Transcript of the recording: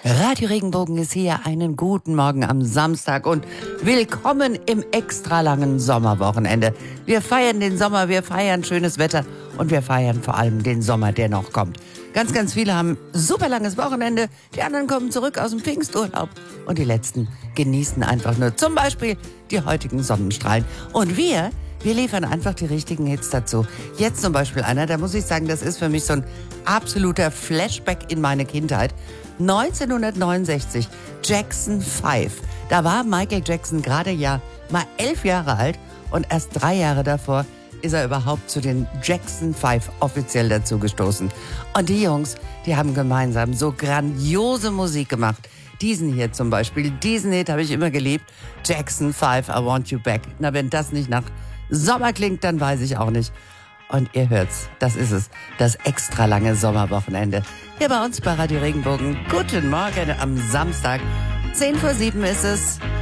Radio Regenbogen ist hier. Einen guten Morgen am Samstag und willkommen im extra langen Sommerwochenende. Wir feiern den Sommer, wir feiern schönes Wetter und wir feiern vor allem den Sommer, der noch kommt. Ganz, ganz viele haben super langes Wochenende, die anderen kommen zurück aus dem Pfingsturlaub und die letzten genießen einfach nur zum Beispiel die heutigen Sonnenstrahlen. Und wir liefern einfach die richtigen Hits dazu. Jetzt zum Beispiel einer, da muss ich sagen, das ist für mich so ein absoluter Flashback in meine Kindheit. 1969, Jackson 5. Da war Michael Jackson gerade mal 11 Jahre alt und erst 3 Jahre davor ist er überhaupt zu den Jackson 5 offiziell dazugestoßen. Und die Jungs, die haben gemeinsam so grandiose Musik gemacht. Diesen hier zum Beispiel, diesen Hit habe ich immer geliebt. Jackson 5, I Want You Back. Na, wenn das nicht nach Sommer klingt, dann weiß ich auch nicht. Und ihr hört's, das ist es, das extra lange Sommerwochenende. Hier bei uns bei Radio Regenbogen. Guten Morgen am Samstag. 6:10 ist es.